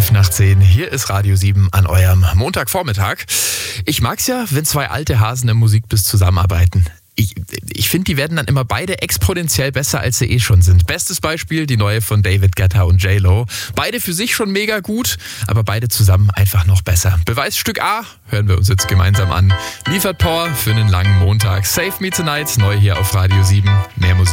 11:05. Hier ist Radio 7 an eurem Montagvormittag. Ich mag's ja, wenn zwei alte Hasen im Musikbiz zusammenarbeiten. Ich finde, die werden dann immer beide exponentiell besser, als sie eh schon sind. Bestes Beispiel, die neue von David Guetta und J-Lo. Beide für sich schon mega gut, aber beide zusammen einfach noch besser. Beweisstück A hören wir uns jetzt gemeinsam an. Liefert Power für einen langen Montag. Save Me Tonight, neu hier auf Radio 7. Mehr Musik.